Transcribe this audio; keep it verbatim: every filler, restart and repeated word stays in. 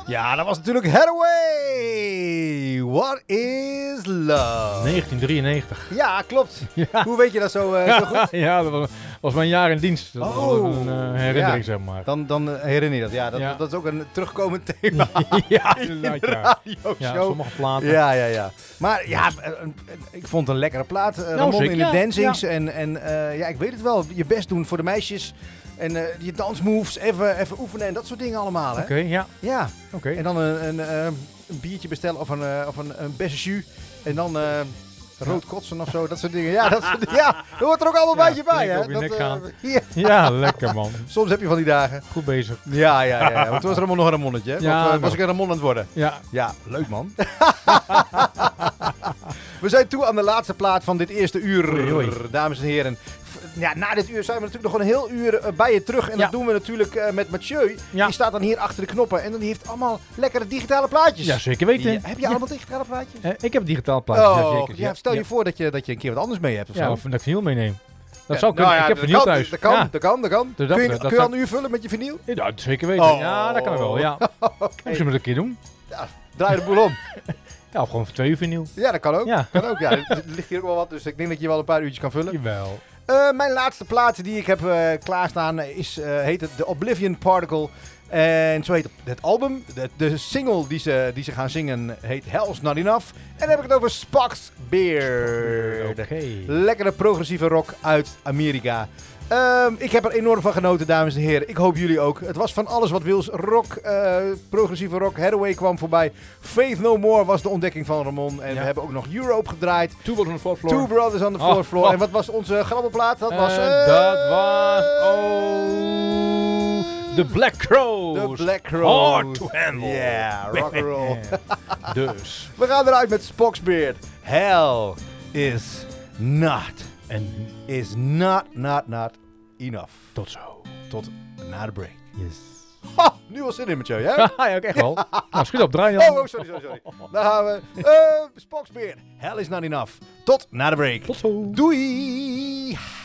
Ja, dat was natuurlijk Hathaway. What is love? negentien drieënnegentig. Ja, klopt. Ja. Hoe weet je dat zo, uh, zo goed? Ja, dat was, was mijn jaar in dienst. Dat Oh. was een uh, herinnering, Ja. zeg maar. Dan, dan uh, herinner je dat. Ja dat, Ja. dat is ook een terugkomend thema Ja, in de inderdaad, ja. radioshow. Ja, sommige platen. Ja, ja, ja. Maar ja, uh, uh, ik vond het een lekkere plaat. Uh, Ramon zeker, in de ja, dancings. ja. En, en uh, ja, ik weet het wel. Je best doen voor de meisjes. En uh, je dansmoves even, even oefenen en dat soort dingen allemaal. Oké, Okay, ja. ja. Oké. En dan een, een, uh, een biertje bestellen of een, uh, of een, een bessen jus. En dan... Uh, rood kotsen of zo, dat soort dingen. Ja, dat, soort, ja, dat hoort er ook allemaal Ja, een beetje bij. flink Hè? over je Dat, nek uh, gaan. ja. Ja, lekker man. Soms heb je van die dagen. Goed bezig. Ja, ja, ja. ja. Want toen was Ramon nog een Ramonnetje. Hè? Ja, of uh, nou. was ik een Ramon aan het worden? Ja. Ja, leuk man. We zijn toe aan de laatste plaat van dit eerste uur, Oei, oei. dames en heren. Ja, na dit uur zijn we natuurlijk nog een heel uur uh, bij je terug. En Ja. dat doen we natuurlijk uh, met Mathieu. Ja. Die staat dan hier achter de knoppen. En dan heeft allemaal lekkere digitale plaatjes. Ja, zeker weten. Ja, heb je Ja. allemaal digitale plaatjes? Eh, ik heb een digitaal plaatje. Oh, ja, zeker. ja, stel je voor dat je, dat je een keer wat anders mee hebt of Ja, zo. of dat ik vinyl meeneem. Dat Ja, zou kunnen. nou ja, ik heb dat vinyl kan, thuis. Dat kan, Ja. dat kan, dat kan. Dus dat- kun je, dat kun je zou- al een uur vullen met je vinyl? Ja, zeker weten. Oh. Ja, dat kan wel. Ja. Okay. Misschien moet ik een keer doen. Draai de boel om. Ja, of gewoon voor twee uur vinyl. Ja, dat kan ook. Ja. Kan ook ja. Er ligt hier ook wel wat, dus ik denk dat je wel een paar uurtjes kan vullen. Jawel. Uh, mijn laatste plaat die ik heb uh, klaarstaan is, uh, heet het The Oblivion Particle. En zo heet het album. De, de single die ze, die ze gaan zingen heet Hell's Not Enough. En dan heb ik het over Spock's Beard. Oké. Lekkere progressieve rock uit Amerika. Um, ik heb er enorm van genoten, dames en heren. Ik hoop jullie ook. Het was van alles wat wils. Rock, uh, progressieve rock. Hathaway kwam voorbij. Faith No More was de ontdekking van Ramon. En Ja. we hebben ook nog Europe gedraaid. Two Brothers on the Fourth Floor. Two Brothers on the Oh, Fourth Floor. oh. En wat was onze grabbelplaat? Dat Uh, was... Uh, dat was... Oh... The Black Crows. The Black Crows. Hard to handle. Yeah, rock and roll. Dus. We gaan eruit met Spock's Beard. Hell is not. En Is not, not, not enough. tot zo. Tot na de break. Yes. Ha, nu al zin in met jou, hè? Ja, ook echt wel. Nou, schiet op, draai dan. Oh, oh, sorry, sorry, sorry. Daar gaan we. Uh, Spock's Beard. Hell is not enough. Tot na de break. Tot zo. Doei!